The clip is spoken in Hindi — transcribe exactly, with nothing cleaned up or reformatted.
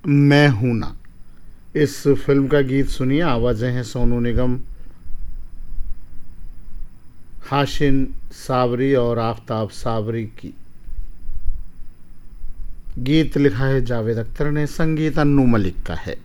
मैं हूं ना। इस फिल्म का गीत सुनिए। आवाज़ें हैं सोनू निगम, हाशिन साबरी और आफ्ताब साबरी की। गीत लिखा है जावेद अख्तर ने, संगीत अन्नू मलिक का है।